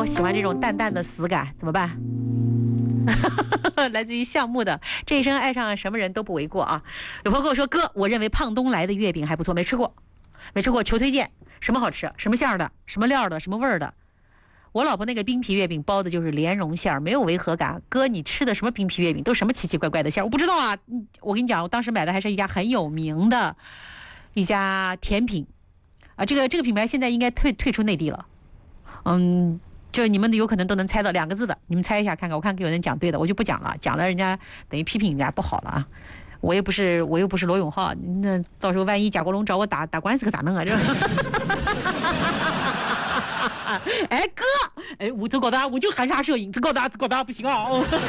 我喜欢这种淡淡的死感，怎么办？来自于项目的这一生爱上什么人都不为过啊！有朋友跟我说，哥，我认为胖东来的月饼还不错，没吃过，求推荐，什么好吃？什么馅儿的？什么料的？什么味儿的？我老婆那个冰皮月饼包的就是莲蓉馅儿，没有违和感。哥，你吃的什么冰皮月饼？都什么奇奇怪怪的馅儿？我不知道啊。我跟你讲，我当时买的还是一家很有名的一家甜品啊，这个品牌现在应该退出内地了。就你们有可能都能猜到2个字的，你们猜一下看看，我看有人讲对的，我就不讲了，讲了人家等于批评人家不好了啊。我又不是罗永浩，那到时候万一贾国龙找我打官司可咋弄啊？这哎哥，哎我这搞的我就含沙射影，这搞的不行啊！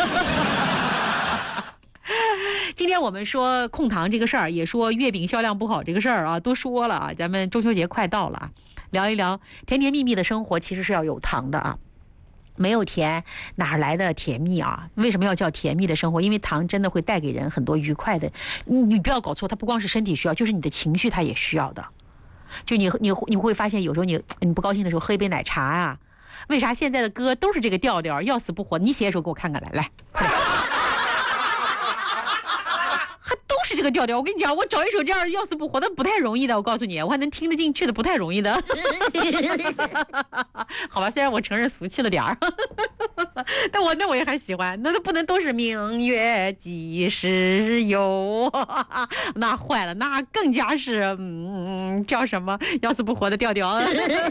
今天我们说控糖这个事儿，也说月饼销量不好这个事儿啊，都说了啊。咱们中秋节快到了啊，聊一聊甜甜蜜蜜的生活，其实是要有糖的啊。没有甜哪来的甜蜜啊？为什么要叫甜蜜的生活？因为糖真的会带给人很多愉快的。你不要搞错，它不光是身体需要，就是你的情绪它也需要的。就你会发现，有时候你不高兴的时候喝一杯奶茶啊，为啥现在的歌都是这个调调，要死不活？你写一首给我看看来。还都是这个调调，我跟你讲，我找一首这样要死不活的不太容易的，我告诉你，我还能听得进去的不太容易的。好吧，虽然我承认俗气了点儿，但我也还喜欢。那不能都是明月几时有，那坏了，那更加是叫什么要死不活的调调。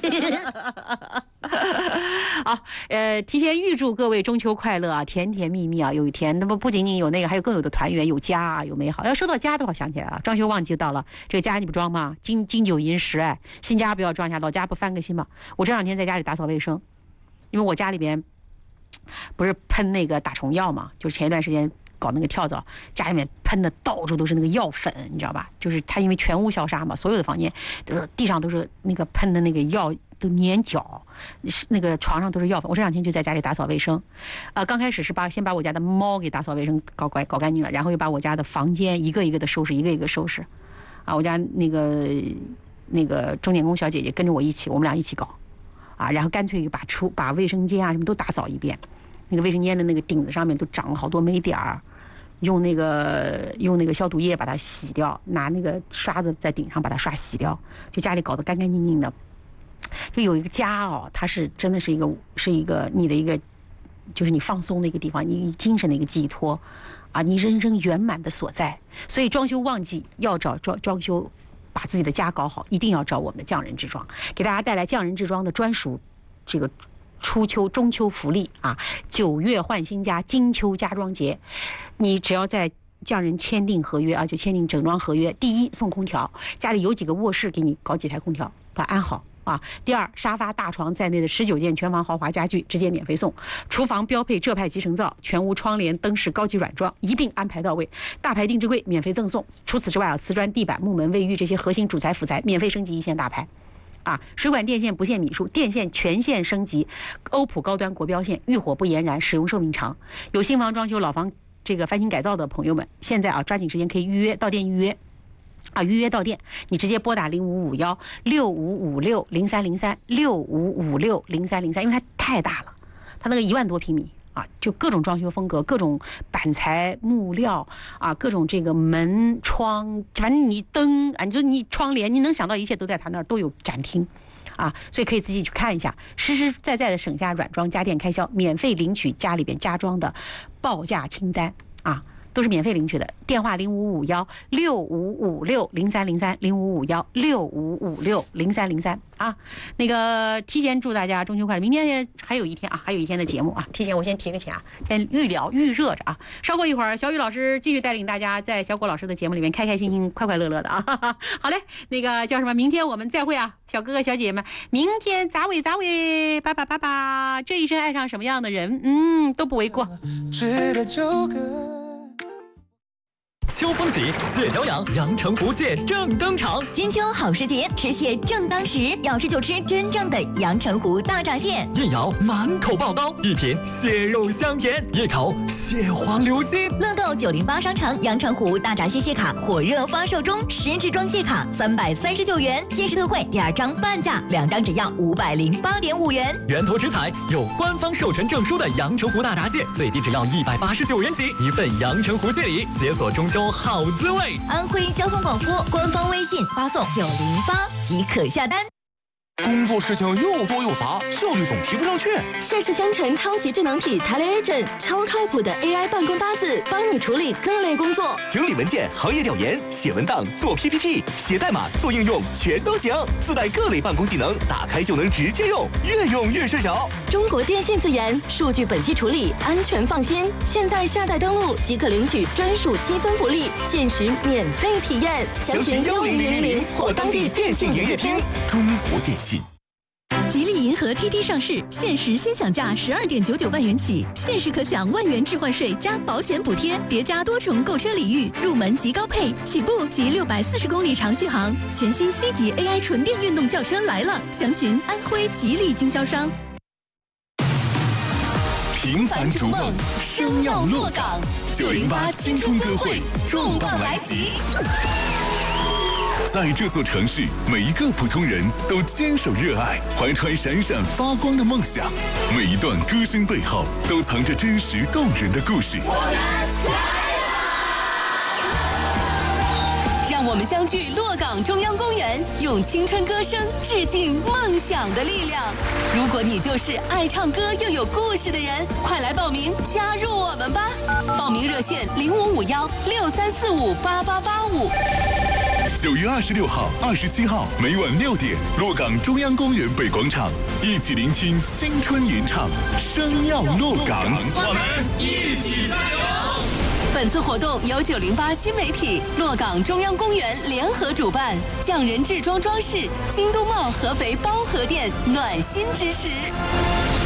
好，提前预祝各位中秋快乐啊，甜甜蜜蜜啊，有一天，那么不仅仅有那个，还有更有的团圆，有家啊，有美好。要说到家的话，想起来了，装修旺季到了，这个家你不装吗？金九银十，哎，新家不要装一下，老家不翻个新吗？我这2天在家里打扫卫生，因为我家里边不是喷那个打虫药嘛，就是前一段时间搞那个跳蚤，家里面喷的到处都是那个药粉，你知道吧？就是它因为全屋消杀嘛，所有的房间都是地上都是那个喷的那个药。都粘脚，那个床上都是药粉。我这2天就在家里打扫卫生，刚开始是先把我家的猫给打扫卫生搞干净了，然后又把我家的房间一个一个的收拾，一个一个收拾。啊，我家那个钟点工小姐姐跟着我一起，我们俩一起搞，啊，然后干脆把卫生间啊什么都打扫一遍。那个卫生间的那个顶子上面都长了好多霉点儿，用那个消毒液把它洗掉，拿那个刷子在顶上把它刷洗掉，就家里搞得干干净净的。就有一个家哦，它是真的是一个你的一个，就是你放松的一个地方，你精神的一个寄托啊，你人生圆满的所在。所以装修旺季要找装修，把自己的家搞好，一定要找我们的匠人制装，给大家带来匠人制装的专属这个初秋中秋福利啊！9月换新家，金秋家装节，你只要在匠人签订合约啊，就签订整装合约。第一，送空调，家里有几个卧室，给你搞几台空调，把它安好。啊，第二，沙发、大床在内的19件全房豪华家具直接免费送，厨房标配浙派集成灶，全屋窗帘、灯饰高级软装一并安排到位，大牌定制柜免费赠送。除此之外啊，瓷砖、地板、木门、卫浴这些核心主材辅材免费升级1线大牌。啊，水管电线不限米数，电线全线升级，欧普高端国标线，遇火不延燃，使用寿命长。有新房装修、老房这个翻新改造的朋友们，现在啊抓紧时间可以预约，到店预约。啊，预约到店，你直接拨打05516556030365560303，因为它太大了，它那个1万多平米啊，就各种装修风格，各种板材木料啊，各种这个门窗，反正你灯啊，你窗帘，你能想到一切都在它那儿都有展厅。啊，所以可以自己去看一下，实实在在的省下软装家电开销，免费领取家里边家装的报价清单啊。都是免费领取的，电话0551655303，0551655303啊。那个提前祝大家中秋快乐，明天还有一天啊，还有一天的节目啊，提前我先提个前啊，先预热着啊。稍过一会儿，小雨老师继续带领大家在小果老师的节目里面开开心心、快快乐乐的啊。好嘞，那个叫什么？明天我们再会啊，小哥哥小姐姐们，明天咋尾，拜拜，这一生爱上什么样的人，都不为过。 秋风起，蟹脚痒，阳澄湖蟹正登场。 金秋好时节，吃蟹正当时，要吃就吃真正的阳澄湖大闸蟹。 一咬满口爆膏，一品蟹肉香甜，一口蟹黄流心。 乐购908商城阳澄湖大闸蟹卡火热发售中，10支装蟹卡339元，限时特惠2张半价，2张只要508.5元。 源头食材有官方授权证书的阳澄湖大闸蟹，最低只要189元起，一份阳澄湖蟹礼，解锁中秋好滋味。 安徽交通广播官方微信发送908即可下单。 工作事情又多又杂，效率总提不上去。 盛世香城超级智能体 TeleAgent， 超靠谱的 AI 办公搭子，帮你处理各类工作， 整理文件、行业调研、写文档、做 PPT、写代码、做应用，全都行。自带各类办公技能，打开就能直接用，越用越顺手。 中国电信自研，数据本地处理，安全放心。现在下载登录即可领取专属积分福利，限时免费体验。 详询10000或当地电信营业厅。中国电信。 吉利银河 TT 上市，限时先享价12.99万元起，限时可享万元置换税加保险补贴，叠加多重购车礼遇，入门即高配，起步即640公里长续航。全新 C 级 AI 纯电运动轿车来了，详询安徽吉利经销商。 平凡逐梦，生要落岗。908青春歌会重磅来袭。在这座城市，每一个普通人都坚守热爱，怀揣闪闪发光的梦想。每一段歌声背后，都藏着真实动人的故事。 我们来了！让我们相聚洛岗中央公园，用青春歌声致敬梦想的力量。如果你就是爱唱歌又有故事的人，快来报名加入我们吧！报名热线055163458885。 9月26号、27号每晚6点，洛岗中央公园北广场，一起聆听青春吟唱，生要落岗， 我们一起加油！ 本次活动由908新媒体、洛岗中央公园联合主办，匠人制装装饰、京东茂合肥包河店暖心支持。